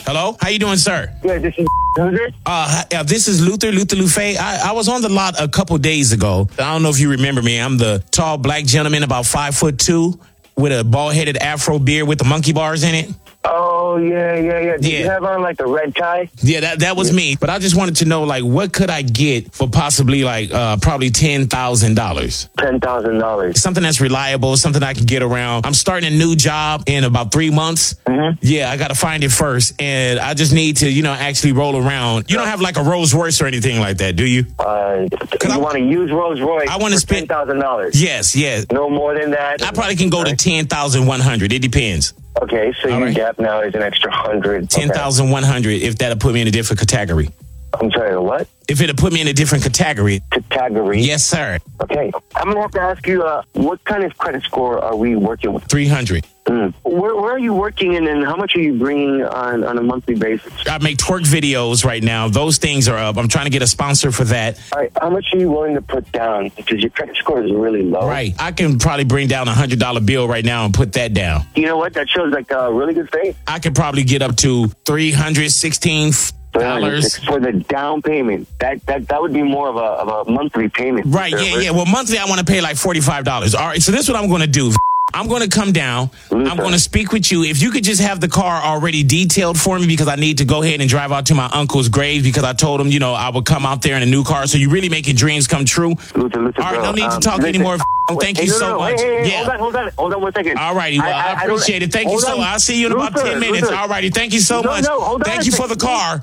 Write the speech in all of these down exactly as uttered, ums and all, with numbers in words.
Hello? How you doing, sir? Yeah, this is Luther. Uh, uh, this is Luther, Luther Lufe. I, I was on the lot a couple days ago. I don't know if you remember me. I'm the tall black gentleman, about five foot two, with a bald-headed afro beard with the monkey bars in it. Oh, yeah, yeah, yeah. Did Yeah. you have on, like, the red tie? Yeah, that that was me. But I just wanted to know, like, what could I get for possibly, like, uh, probably ten thousand dollars? ten thousand dollars. Something that's reliable, something I can get around. I'm starting a new job in about three months. Mm-hmm. Yeah, I got to find it first. And I just need to, you know, actually roll around. You don't have, like, a Rolls Royce or anything like that, do you? Uh, you I- want to use Rolls Royce I wanna for spend- ten thousand dollars? Yes, yes. No more than that? I probably can go to ten thousand one hundred. It depends. Okay, so All your right. gap now is an extra one hundred. ten thousand one hundred if that'll put me in a different category. Okay. I'm sorry, what? If it'll put me in a different category. Category? Yes, sir. Okay. I'm going to have to ask you, uh, what kind of credit score are we working with? three hundred. Mm. Where, where are you working in, and how much are you bringing on, on a monthly basis? I make twerk videos right now. Those things are up. I'm trying to get a sponsor for that. All right, how much are you willing to put down? Because your credit score is really low. Right. I can probably bring down a one hundred dollar bill right now and put that down. You know what? That shows like a really good faith. I could probably get up to three hundred sixteen dollars. For the down payment. That that that would be more of a, of a monthly payment. Right, yeah, yeah. Well, monthly, I want to pay like forty-five dollars. All right, so this is what I'm going to do. I'm going to come down. Luther. I'm going to speak with you. If you could just have the car already detailed for me, because I need to go ahead and drive out to my uncle's grave, because I told him, you know, I would come out there in a new car. So you're really making dreams come true. Luther, Luther, All right, bro, no need to um, talk listen, anymore. wait, Thank hey, you no, so no, much. Hey, hey, Yeah. Hold on, hold on, hold on one second. All righty, well, I, I, I don't- appreciate it. Thank you hold so on. much. I'll see you in about Luther, ten minutes. Luther. All righty, thank you so No, much. no, hold on Thank a you for the second. car.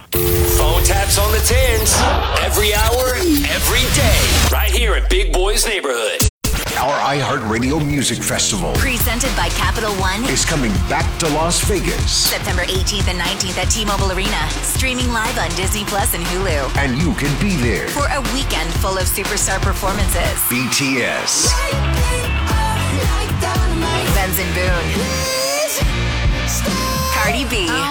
Phone taps on the tens. Every hour, every day. Right here in Big Boy's neighborhood. Our iHeartRadio Music Festival Presented by Capital One. is coming back to Las Vegas, September eighteenth and nineteenth at T-Mobile Arena. Streaming live on Disney Plus and Hulu. and you can be there. For a weekend full of superstar performances. B T S, Benson Boone. Cardi B.